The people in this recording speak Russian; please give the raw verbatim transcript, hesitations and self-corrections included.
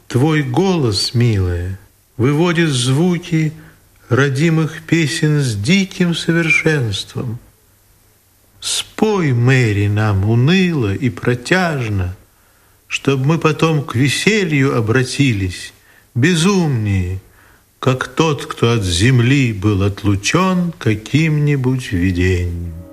Твой голос, милая, выводит звуки родимых песен с диким совершенством. Спой, Мэри, нам уныло и протяжно, чтоб мы потом к веселью обратились, безумнее, как тот, кто от земли был отлучен каким-нибудь видением.